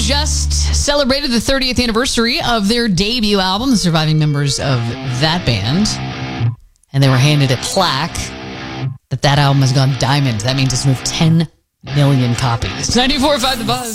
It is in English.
just celebrated the 30th anniversary of their debut album, the surviving members of that band. And they were handed a plaque that album has gone diamond. That means it's moved 10 million copies. 94.5 The Buzz.